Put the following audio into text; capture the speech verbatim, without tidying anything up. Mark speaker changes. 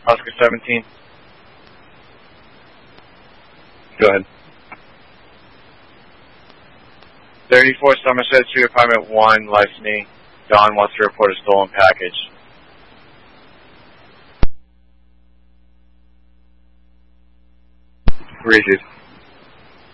Speaker 1: Oscar seventeen. Go ahead. thirty-four Somerset Street, apartment one, licensee. Don wants to report a stolen package. Read it.